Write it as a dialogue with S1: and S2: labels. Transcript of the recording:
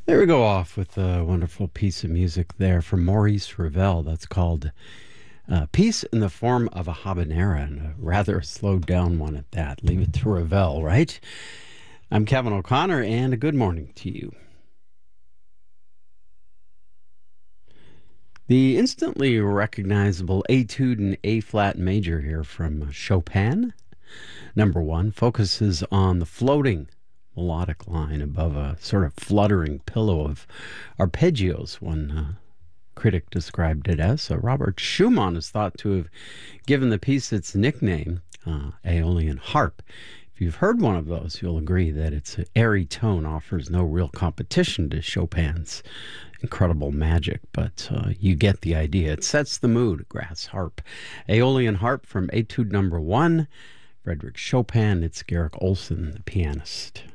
S1: There we go off with a wonderful piece of music there from Maurice Ravel. That's called Peace in the Form of a Habanera, and a rather slowed down one at that. Leave it to Ravel, right? I'm Kevin O'Connor, and a good morning to you. The instantly recognizable Etude in A flat major here from Chopin, number one, focuses on the floating melodic line above a sort of fluttering pillow of arpeggios. One critic described it as. Robert Schumann is thought to have given the piece its nickname, Aeolian Harp. If you've heard one of those, you'll agree that its airy tone offers no real competition to Chopin's incredible magic, but you get the idea. It sets the mood, grass harp. Aeolian Harp from Etude number one, Frederick Chopin. It's Garrick Olson, the pianist.